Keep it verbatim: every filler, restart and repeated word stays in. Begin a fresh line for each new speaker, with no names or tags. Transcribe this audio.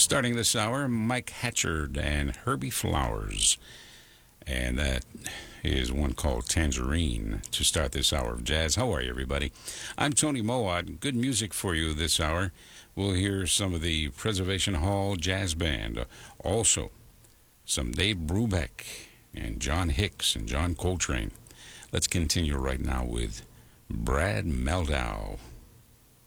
Starting this hour, Mike Hatchard and Herbie Flowers. And that is one called Tangerine to start this hour of jazz. How are you, everybody? I'm Tony Mowat. Good music for you this hour. We'll hear some of the Preservation Hall Jazz Band. Also, some Dave Brubeck and John Hicks and John Coltrane. Let's continue right now with Brad Mehldau.